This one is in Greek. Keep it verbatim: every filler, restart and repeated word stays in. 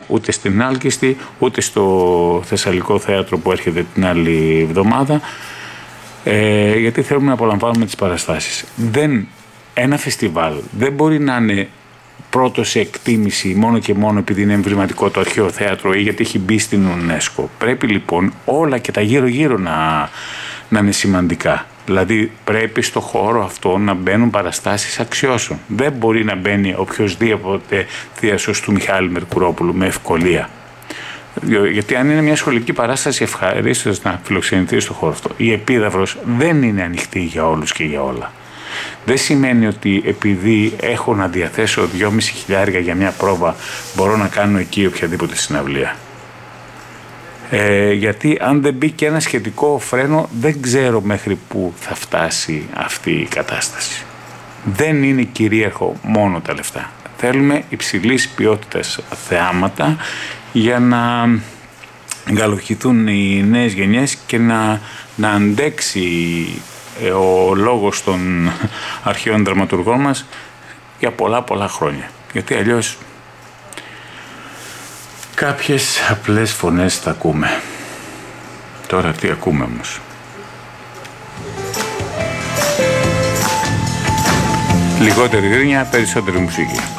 ούτε στην Άλκιστη, ούτε στο Θεσσαλικό Θέατρο που έρχεται την άλλη εβδομάδα, ε, γιατί θέλουμε να απολαμβάνουμε τις παραστάσεις. Δεν, ένα φεστιβάλ δεν μπορεί να είναι πρώτο σε εκτίμηση μόνο και μόνο επειδή είναι εμβληματικό το αρχαίο θέατρο ή γιατί έχει μπει στην UNESCO. Πρέπει λοιπόν όλα και τα γύρω-γύρω να, να είναι σημαντικά. Δηλαδή πρέπει στο χώρο αυτό να μπαίνουν παραστάσεις αξιώσεων. Δεν μπορεί να μπαίνει οποιοσδήποτε θείασος του Μιχάλη Μερκουρόπουλου με ευκολία. Γιατί αν είναι μια σχολική παράσταση, ευχαρίστως να φιλοξενηθεί στο χώρο αυτό. Η Επίδαυρος δεν είναι ανοιχτή για όλους και για όλα. Δεν σημαίνει ότι επειδή έχω να διαθέσω δυόμισι χιλιάδες για μια πρόβα μπορώ να κάνω εκεί οποιαδήποτε συναυλία. Ε, γιατί αν δεν μπει και ένα σχετικό φρένο δεν ξέρω μέχρι που θα φτάσει αυτή η κατάσταση. Δεν είναι κυρίαρχο μόνο τα λεφτά. Θέλουμε υψηλής ποιότητας θεάματα για να εγκαλοχηθούν οι νέες γενιές και να, να αντέξει ο λόγος των αρχαίων δραματουργών μας για πολλά πολλά χρόνια. Γιατί αλλιώς κάποιες απλές φωνές θα ακούμε. Τώρα τι ακούμε όμως? Λιγότερη γκρίνια, περισσότερη μουσική.